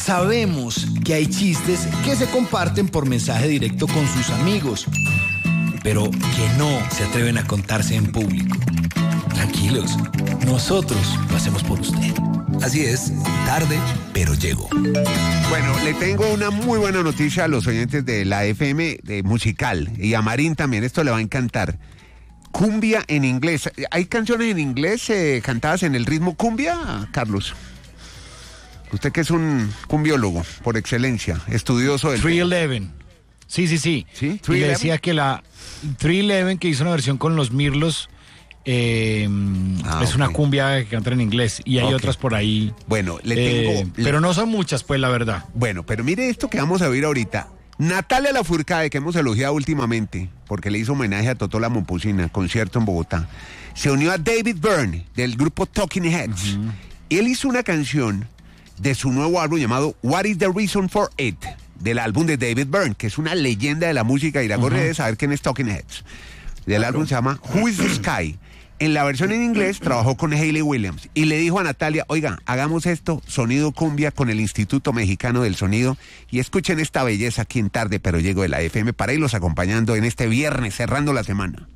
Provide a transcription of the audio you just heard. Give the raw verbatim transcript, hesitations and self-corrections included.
Sabemos que hay chistes que se comparten por mensaje directo con sus amigos, pero que no se atreven a contarse en público. Tranquilos, nosotros lo hacemos por usted. Así es, tarde, pero llego. Bueno, le tengo una muy buena noticia a los oyentes de la F M de musical, y a Marín también, esto le va a encantar. Cumbia en inglés. ¿Hay canciones en inglés eh, cantadas en el ritmo cumbia, Carlos? Usted que es un cumbiólogo por excelencia, estudioso del... tres once. Sí, sí, sí. ¿Sí? Y le decía que la tres once, que hizo una versión con los Mirlos, eh, ah, es okay. una cumbia que canta en inglés. Y hay okay. otras por ahí. Bueno, le tengo... Eh, le... Pero no son muchas, pues, la verdad. Bueno, pero mire esto que vamos a oír ahorita. Natalia Lafourcade, que hemos elogiado últimamente, porque le hizo homenaje a Totó la Momposina, concierto en Bogotá, se unió a David Byrne, del grupo Talking Heads. Uh-huh. Él hizo una canción de su nuevo álbum llamado What is the Reason for It, del álbum de David Byrne, que es una leyenda de la música, y la corre uh-huh. de saber quién es Talking Heads. El álbum okay. se llama Who is the Sky. En la versión en inglés trabajó con Hayley Williams y le dijo a Natalia, oiga, hagamos esto, sonido cumbia, con el Instituto Mexicano del Sonido, y escuchen esta belleza aquí en Tarde Pero Llego de la F M para irlos acompañando en este viernes, cerrando la semana.